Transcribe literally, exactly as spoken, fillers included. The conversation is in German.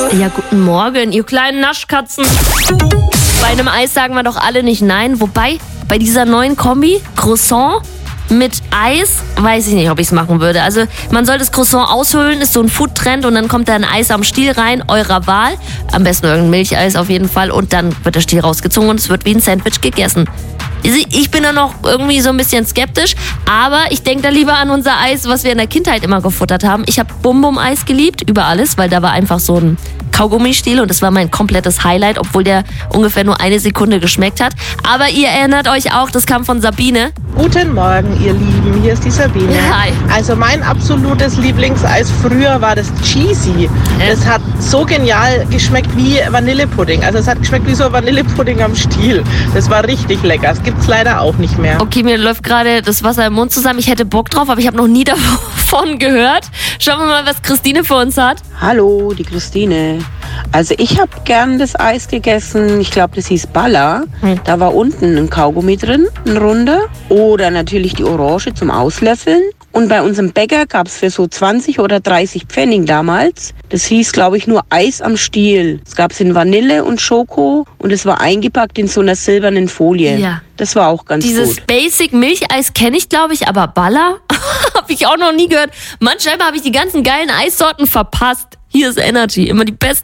Ja, guten Morgen, ihr kleinen Naschkatzen. Bei einem Eis sagen wir doch alle nicht nein. Wobei, bei dieser neuen Kombi, Croissant mit Eis, weiß ich nicht, ob ich es machen würde. Also man soll das Croissant aushöhlen, ist so ein Food-Trend und dann kommt da ein Eis am Stiel rein, eurer Wahl. Am besten irgendein Milcheis auf jeden Fall und dann wird der Stiel rausgezogen und es wird wie ein Sandwich gegessen. Ich bin da noch irgendwie so ein bisschen skeptisch, aber ich denke da lieber an unser Eis, was wir in der Kindheit immer gefuttert haben. Ich habe Bum-Bum-Eis geliebt, über alles, weil da war einfach so ein Kaugummistiel und das war mein komplettes Highlight, obwohl der ungefähr nur eine Sekunde geschmeckt hat. Aber ihr erinnert euch auch, das kam von Sabine. Guten Morgen, ihr Lieben, hier ist die Sabine. Hi. Also mein absolutes Lieblingseis früher war das Cheesy. Das hat so genial geschmeckt wie Vanillepudding. Also es hat geschmeckt wie so Vanillepudding am Stiel. Das war richtig lecker. Das gibt's leider auch nicht mehr. Okay, mir läuft gerade das Wasser im Mund zusammen. Ich hätte Bock drauf, aber ich habe noch nie davon gehört. Schauen wir mal, was Christine für uns hat. Hallo, die Christine. Also ich habe gern das Eis gegessen, ich glaube, das hieß Baller. Hm. Da war unten ein Kaugummi drin, ein runder. Oder natürlich die Orange zum Auslöffeln. Und bei unserem Bäcker gab es für so zwanzig oder dreißig Pfennig damals. Das hieß, glaube ich, nur Eis am Stiel. Es gab es in Vanille und Schoko und es war eingepackt in so einer silbernen Folie. Ja. Das war auch ganz Dieses gut. Dieses Basic Milcheis kenne ich, glaube ich, aber Baller habe ich auch noch nie gehört. Manchmal habe ich die ganzen geilen Eissorten verpasst. Hier ist Energy, immer die besten.